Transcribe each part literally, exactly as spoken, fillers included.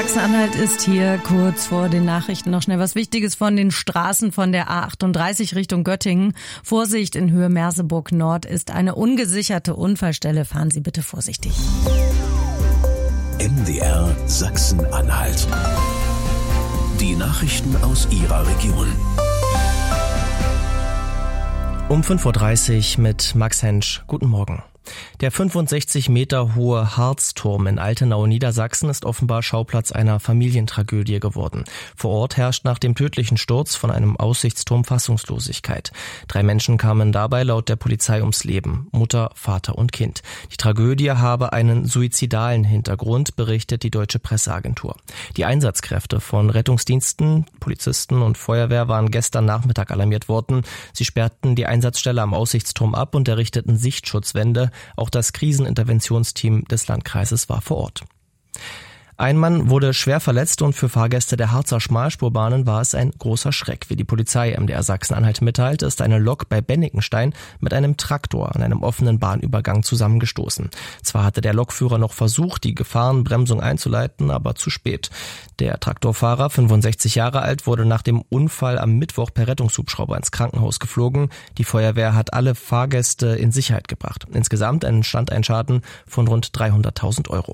Sachsen-Anhalt ist hier kurz vor den Nachrichten noch schnell was Wichtiges von den Straßen von der A achtunddreißig Richtung Göttingen. Vorsicht, in Höhe Merseburg Nord ist eine ungesicherte Unfallstelle. Fahren Sie bitte vorsichtig. M D R Sachsen-Anhalt. Die Nachrichten aus Ihrer Region. Um fünf Uhr dreißig mit Max Hensch. Guten Morgen. Der fünfundsechzig Meter hohe Harzturm in Altenau, Niedersachsen, ist offenbar Schauplatz einer Familientragödie geworden. Vor Ort herrscht nach dem tödlichen Sturz von einem Aussichtsturm Fassungslosigkeit. Drei Menschen kamen dabei laut der Polizei ums Leben: Mutter, Vater und Kind. Die Tragödie habe einen suizidalen Hintergrund, berichtet die Deutsche Presseagentur. Die Einsatzkräfte von Rettungsdiensten, Polizisten und Feuerwehr waren gestern Nachmittag alarmiert worden. Sie sperrten die Einsatzstelle am Aussichtsturm ab und errichteten Sichtschutzwände. Auch das Kriseninterventionsteam des Landkreises war vor Ort. Ein Mann wurde schwer verletzt und für Fahrgäste der Harzer Schmalspurbahnen war es ein großer Schreck. Wie die Polizei M D R Sachsen-Anhalt mitteilt, ist eine Lok bei Bennikenstein mit einem Traktor an einem offenen Bahnübergang zusammengestoßen. Zwar hatte der Lokführer noch versucht, die Gefahrenbremsung einzuleiten, aber zu spät. Der Traktorfahrer, fünfundsechzig Jahre alt, wurde nach dem Unfall am Mittwoch per Rettungshubschrauber ins Krankenhaus geflogen. Die Feuerwehr hat alle Fahrgäste in Sicherheit gebracht. Insgesamt entstand ein Schaden von rund dreihunderttausend Euro.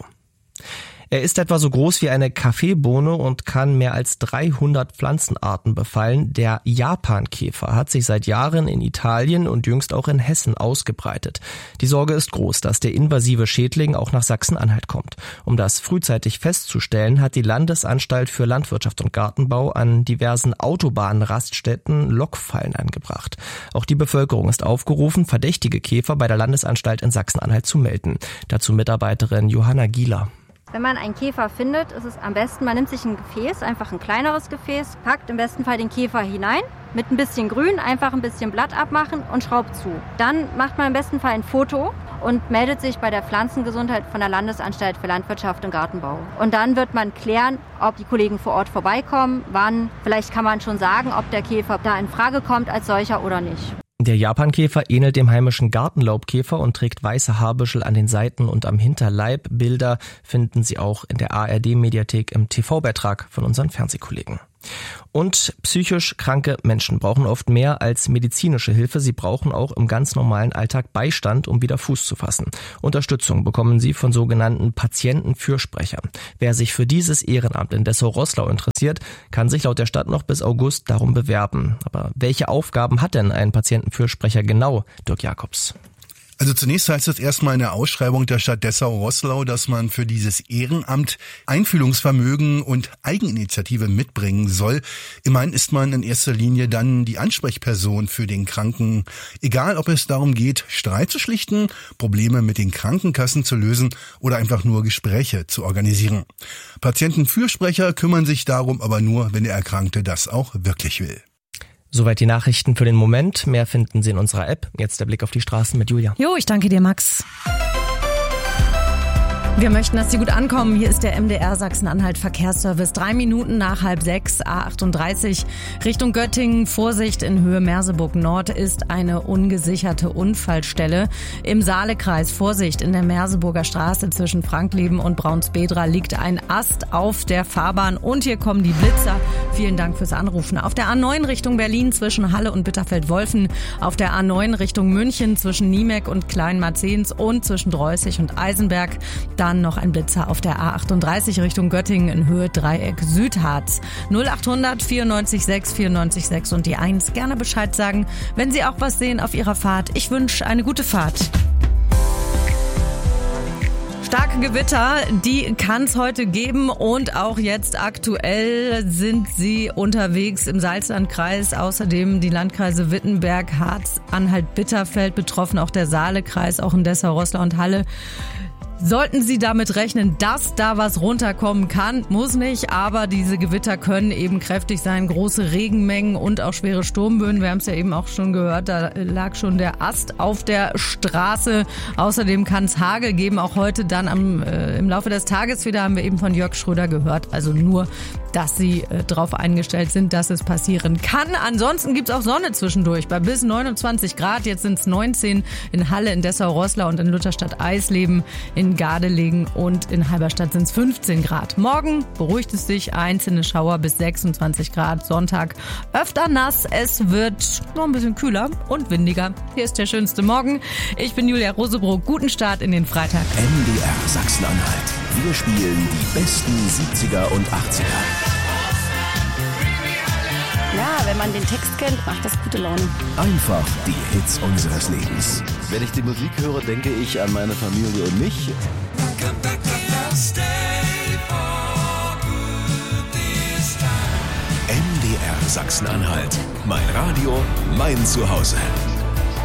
Er ist etwa so groß wie eine Kaffeebohne und kann mehr als dreihundert Pflanzenarten befallen. Der Japankäfer hat sich seit Jahren in Italien und jüngst auch in Hessen ausgebreitet. Die Sorge ist groß, dass der invasive Schädling auch nach Sachsen-Anhalt kommt. Um das frühzeitig festzustellen, hat die Landesanstalt für Landwirtschaft und Gartenbau an diversen Autobahnraststätten Lockfallen angebracht. Auch die Bevölkerung ist aufgerufen, verdächtige Käfer bei der Landesanstalt in Sachsen-Anhalt zu melden. Dazu Mitarbeiterin Johanna Gieler. Wenn man einen Käfer findet, ist es am besten, man nimmt sich ein Gefäß, einfach ein kleineres Gefäß, packt im besten Fall den Käfer hinein, mit ein bisschen Grün, einfach ein bisschen Blatt abmachen und schraubt zu. Dann macht man im besten Fall ein Foto und meldet sich bei der Pflanzengesundheit von der Landesanstalt für Landwirtschaft und Gartenbau. Und dann wird man klären, ob die Kollegen vor Ort vorbeikommen, wann. Vielleicht kann man schon sagen, ob der Käfer da in Frage kommt als solcher oder nicht. Der Japankäfer ähnelt dem heimischen Gartenlaubkäfer und trägt weiße Haarbüschel an den Seiten und am Hinterleib. Bilder finden Sie auch in der A R D-Mediathek im T V-Beitrag von unseren Fernsehkollegen. Und psychisch kranke Menschen brauchen oft mehr als medizinische Hilfe. Sie brauchen auch im ganz normalen Alltag Beistand, um wieder Fuß zu fassen. Unterstützung bekommen sie von sogenannten Patientenfürsprechern. Wer sich für dieses Ehrenamt in Dessau-Roßlau interessiert, kann sich laut der Stadt noch bis August darum bewerben. Aber welche Aufgaben hat denn ein Patientenfürsprecher genau? Dirk Jakobs. Also zunächst heißt es erstmal in der Ausschreibung der Stadt Dessau-Roßlau, dass man für dieses Ehrenamt Einfühlungsvermögen und Eigeninitiative mitbringen soll. Immerhin ist man in erster Linie dann die Ansprechperson für den Kranken. Egal, ob es darum geht, Streit zu schlichten, Probleme mit den Krankenkassen zu lösen oder einfach nur Gespräche zu organisieren. Patientenfürsprecher kümmern sich darum aber nur, wenn der Erkrankte das auch wirklich will. Soweit die Nachrichten für den Moment. Mehr finden Sie in unserer App. Jetzt der Blick auf die Straßen mit Julia. Jo, ich danke dir, Max. Wir möchten, dass Sie gut ankommen. Hier ist der M D R Sachsen-Anhalt Verkehrsservice. Drei Minuten nach halb sechs, A achtunddreißig Richtung Göttingen. Vorsicht, in Höhe Merseburg Nord ist eine ungesicherte Unfallstelle. Im Saalekreis, Vorsicht, in der Merseburger Straße zwischen Frankleben und Braunsbedra liegt ein Ast auf der Fahrbahn. Und hier kommen die Blitzer. Vielen Dank fürs Anrufen. Auf der A neun Richtung Berlin zwischen Halle und Bitterfeld-Wolfen. Auf der A neun Richtung München zwischen Niemeck und Kleinmarzens und zwischen Dreußig und Eisenberg. Da Dann noch ein Blitzer auf der A achtunddreißig Richtung Göttingen in Höhe Dreieck Südharz. null achthundert vierundneunzig sechs vierundneunzig sechs und die eins. Gerne Bescheid sagen, wenn Sie auch was sehen auf Ihrer Fahrt. Ich wünsche eine gute Fahrt. Starke Gewitter, die kann es heute geben und auch jetzt aktuell sind sie unterwegs im Salzlandkreis. Außerdem die Landkreise Wittenberg, Harz, Anhalt, Bitterfeld betroffen, auch der Saalekreis, auch in Dessau, Roßlau und Halle. Sollten Sie damit rechnen, dass da was runterkommen kann, muss nicht, aber diese Gewitter können eben kräftig sein, große Regenmengen und auch schwere Sturmböen. Wir haben es ja eben auch schon gehört, da lag schon der Ast auf der Straße. Außerdem kann es Hagel geben, auch heute dann am, äh, im Laufe des Tages wieder, haben wir eben von Jörg Schröder gehört. Also nur dass sie äh, darauf eingestellt sind, dass es passieren kann. Ansonsten gibt's auch Sonne zwischendurch bei bis neunundzwanzig Grad. Jetzt sind es neunzehn in Halle, in Dessau-Roßlau und in Lutherstadt-Eisleben, in Gardelegen und in Halberstadt sind es fünfzehn Grad. Morgen beruhigt es sich, einzelne Schauer bis sechsundzwanzig Grad. Sonntag öfter nass, es wird noch ein bisschen kühler und windiger. Hier ist der schönste Morgen. Ich bin Julia Rosebrock. Guten Start in den Freitag. M D R Sachsen-Anhalt. Wir spielen die besten siebziger und achtziger. Ja, wenn man den Text kennt, macht das gute Laune. Einfach die Hits unseres Lebens. Wenn ich die Musik höre, denke ich an meine Familie und mich. M D R Sachsen-Anhalt. Mein Radio, mein Zuhause.